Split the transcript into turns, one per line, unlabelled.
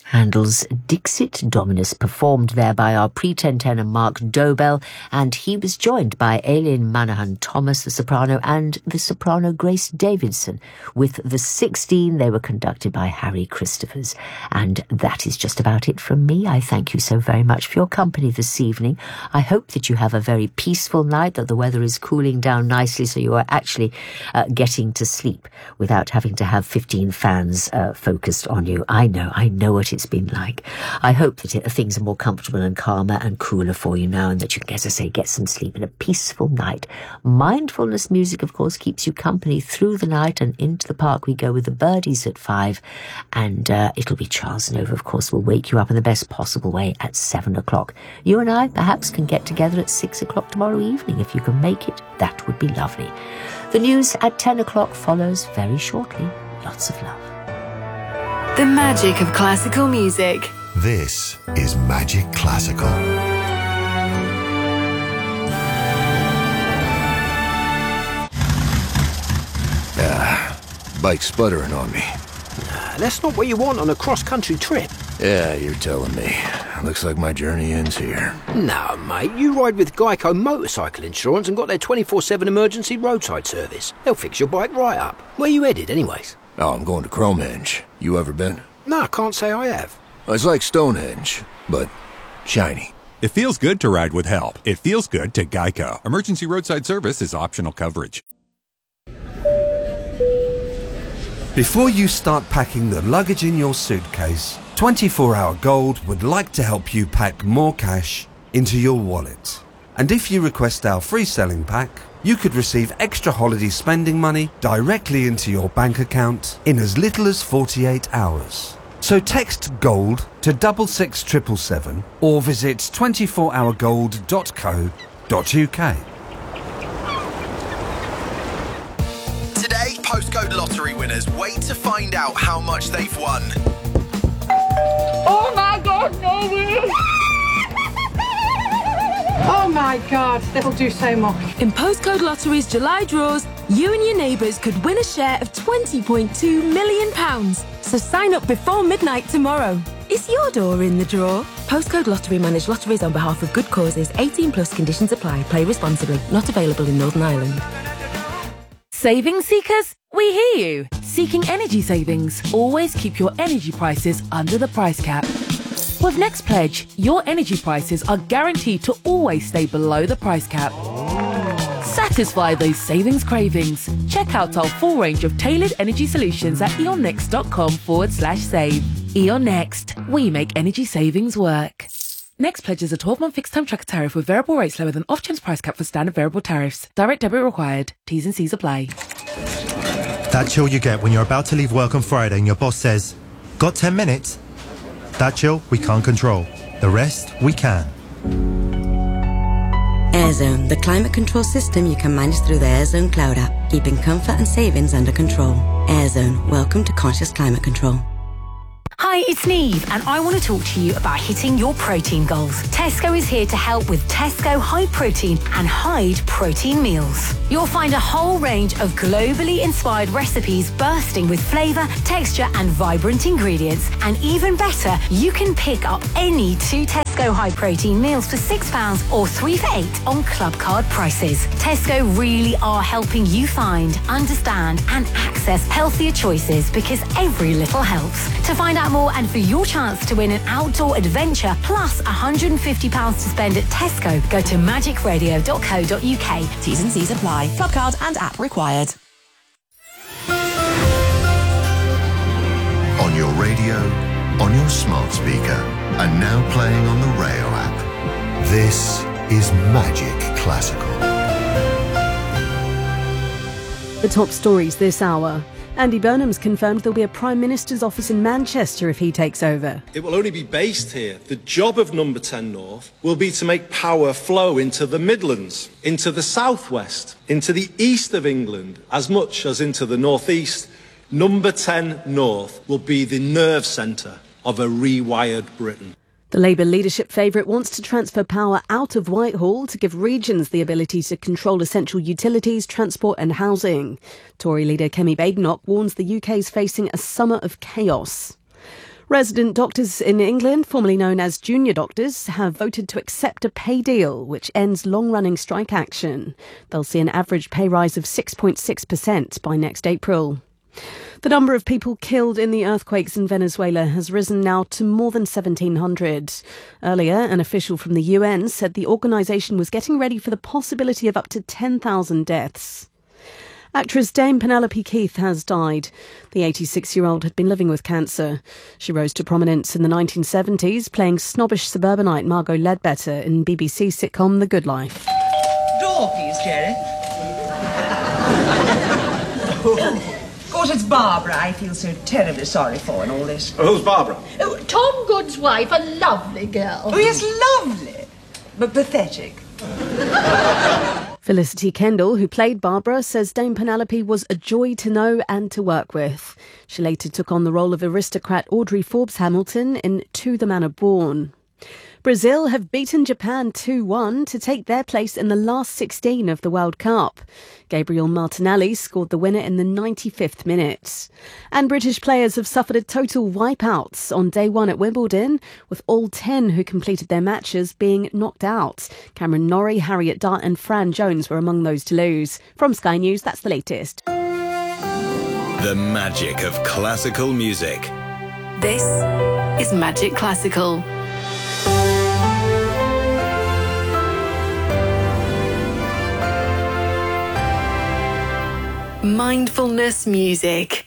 Handel's Dixit Dominus, performed there by our pre-10 tenor Mark Dobell, and he was joined by Aileen Manahan-Thomas, the soprano, and the soprano Grace Davidson. With the 16, they were conducted by Harry Christophers. And that is just about it from me. I thank you so very much for your company this evening. I hope that you have a very peaceful night, that the weather is cooling down nicely, so you are actually getting to sleep without having to have 15 fans focused on you. I know what it's been like. I hope that things are more comfortable and calmer and cooler for you now, and that you can, as I say, get some sleep and a peaceful night. Mindfulness music, of course, keeps you company through the night, and into the park we go with the Birdies at 5, and it'll be Charles Nova, of course, will wake you up in the best possible way at 7 o'clock. You and I perhaps can get together at 6 o'clock tomorrow evening. If you can make it, that would be lovely. The news at 10 o'clock follows very shortly. Lots of love.
The magic of classical music.
This is Magic Classical.
Bike's sputtering on me.
That's not what you want on a cross-country trip.
Yeah, you're telling me. Looks like my journey ends here.
No, mate, you ride with Geico Motorcycle Insurance and got their 24/7 emergency roadside service. They'll fix your bike right up. Where you headed, anyways?
Oh, I'm going to Cromhenge. You ever been?
No, I can't say I have.
It's like Stonehenge, but shiny.
It feels good to ride with help. It feels good to Geico. Emergency roadside service is optional coverage.
Before you start packing the luggage in your suitcase, 24 Hour Gold would like to help you pack more cash into your wallet. And if you request our free selling pack, you could receive extra holiday spending money directly into your bank account in as little as 48 hours. So text GOLD to 66777 or visit 24hourgold.co.uk.
Today, postcode lottery winners wait to find out how much they've won.
Oh my God, no! Oh my God, that'll do so much.
In Postcode Lottery's July draws, you and your neighbours could win a share of £20.2 million. So sign up before midnight tomorrow. Is your door in the draw? Postcode Lottery manage lotteries on behalf of good causes. 18 plus conditions apply. Play responsibly. Not available in Northern Ireland.
Savings seekers, we hear you. Seeking energy savings? Always keep your energy prices under the price cap. With Next Pledge, your energy prices are guaranteed to always stay below the price cap. Satisfy those savings cravings. Check out our full range of tailored energy solutions at eonnext.com/save. Eon Next, we make energy savings work. Next Pledge is a 12-month fixed-term tracker tariff with variable rates lower than off-chance price cap for standard variable tariffs. Direct debit required. T's and C's apply.
That chill you get when you're about to leave work on Friday and your boss says, "Got 10 minutes?" That chill we can't control. The rest we can.
AirZone, the climate control system you can manage through the AirZone Cloud app, keeping comfort and savings under control. AirZone, welcome to Conscious Climate Control.
Hi, it's Neve, and I want to talk to you about hitting your protein goals. Tesco is here to help with Tesco High Protein and Hyde Protein Meals. You'll find a whole range of globally inspired recipes bursting with flavour, texture and vibrant ingredients. And even better, you can pick up any 2 Tesco High Protein meals for £6 or 3 for £8 on club card prices. Tesco really are helping you find, understand and access healthier choices, because every little helps. To find out more and for your chance to win an outdoor adventure plus £150 to spend at Tesco, go to magicradio.co.uk.
T's and C's apply. Club card and app required.
On your radio, on your smart speaker, and now playing on the Rayo app. This is Magic Classical.
The top stories this hour. Andy Burnham's confirmed there'll be a Prime Minister's office in Manchester if he takes over.
It will only be based here. The job of Number 10 North will be to make power flow into the Midlands, into the southwest, into the east of England, as much as into the northeast. Number 10 North will be the nerve centre of a rewired Britain.
The Labour leadership favourite wants to transfer power out of Whitehall to give regions the ability to control essential utilities, transport and housing. Tory leader Kemi Badenoch warns the UK is facing a summer of chaos. Resident doctors in England, formerly known as junior doctors, have voted to accept a pay deal which ends long-running strike action. They'll see an average pay rise of 6.6% by next April. The number of people killed in the earthquakes in Venezuela has risen now to more than 1,700. Earlier, an official from the UN said the organisation was getting ready for the possibility of up to 10,000 deaths. Actress Dame Penelope Keith has died. The 86-year-old had been living with cancer. She rose to prominence in the 1970s, playing snobbish suburbanite Margot Ledbetter in BBC sitcom The Good Life.
Door, please, Jerry. Of course, it's Barbara I feel so terribly sorry for in all this.
Who's Barbara?
Oh, Tom Good's wife, a lovely girl.
Oh, yes, lovely, but pathetic.
Felicity Kendall, who played Barbara, says Dame Penelope was a joy to know and to work with. She later took on the role of aristocrat Audrey Forbes Hamilton in To the Manor Born. Brazil have beaten Japan 2-1 to take their place in the last 16 of the World Cup. Gabriel Martinelli scored the winner in the 95th minute. And British players have suffered a total wipeout on day one at Wimbledon, with all 10 who completed their matches being knocked out. Cameron Norrie, Harriet Dart and Fran Jones were among those to lose. From Sky News, that's the latest.
The magic of classical music.
This is Magic Classical. Mindfulness music.